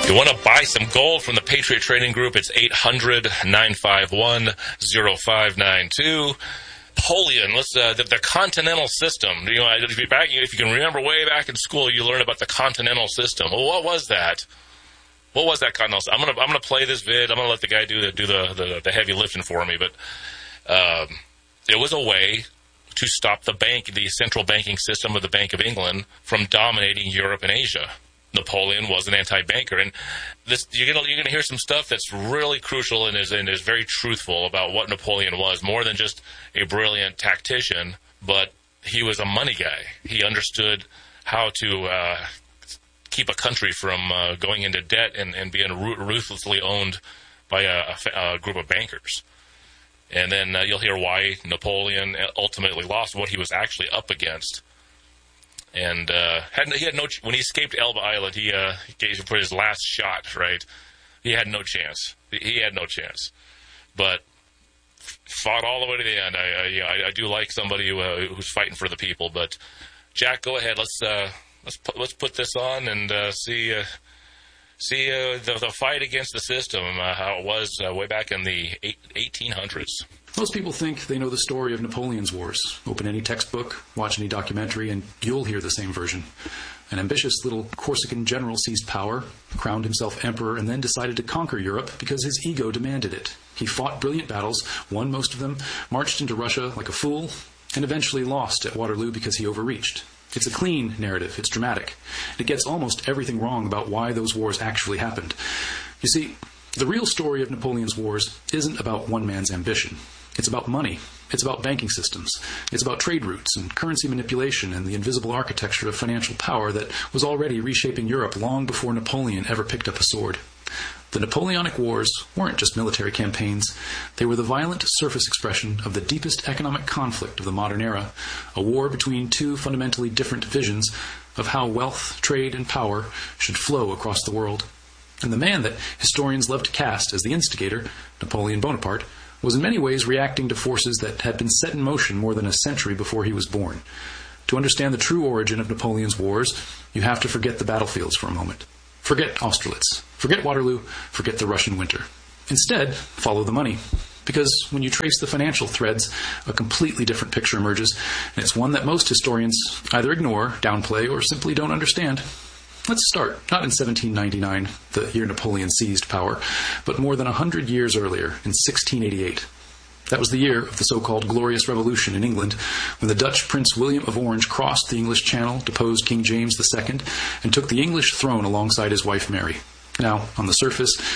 If you want to buy some gold from the Patriot Trading Group, it's 800-951-0592. Napoleon, the Continental System. If you can remember way back in school, you learned about the Continental System. Well, what was that? What was that Continental System? I'm gonna play this vid. I'm gonna let the guy do the heavy lifting for me. But it was a way to stop the central banking system of the Bank of England from dominating Europe and Asia. Napoleon was an anti-banker, and you're gonna hear some stuff that's really crucial and is very truthful about what Napoleon was, more than just a brilliant tactician, but he was a money guy. He understood how to keep a country from going into debt and being ruthlessly owned by a group of bankers. And then you'll hear why Napoleon ultimately lost, what he was actually up against. And when he escaped Elba Island, he gave for his last shot, right? He had no chance. He had no chance, but fought all the way to the end. I do like somebody who's fighting for the people. But Jack, go ahead. Let's put this on and see the fight against the system, how it was way back in the 1800s. Most people think they know the story of Napoleon's wars. Open any textbook, watch any documentary, and you'll hear the same version. An ambitious little Corsican general seized power, crowned himself emperor, and then decided to conquer Europe because his ego demanded it. He fought brilliant battles, won most of them, marched into Russia like a fool, and eventually lost at Waterloo because he overreached. It's a clean narrative. It's dramatic. It gets almost everything wrong about why those wars actually happened. You see, the real story of Napoleon's wars isn't about one man's ambition. It's about money. It's about banking systems. It's about trade routes and currency manipulation and the invisible architecture of financial power that was already reshaping Europe long before Napoleon ever picked up a sword. The Napoleonic Wars weren't just military campaigns. They were the violent surface expression of the deepest economic conflict of the modern era, a war between two fundamentally different visions of how wealth, trade, and power should flow across the world. And the man that historians love to cast as the instigator, Napoleon Bonaparte, was in many ways reacting to forces that had been set in motion more than a century before he was born. To understand the true origin of Napoleon's wars, you have to forget the battlefields for a moment. Forget Austerlitz. Forget Waterloo. Forget the Russian winter. Instead, follow the money. Because when you trace the financial threads, a completely different picture emerges, and it's one that most historians either ignore, downplay, or simply don't understand. Let's start, not in 1799, the year Napoleon seized power, but more than 100 years earlier, in 1688. That was the year of the so-called Glorious Revolution in England, when the Dutch Prince William of Orange crossed the English Channel, deposed King James II, and took the English throne alongside his wife Mary. Now, on the surface,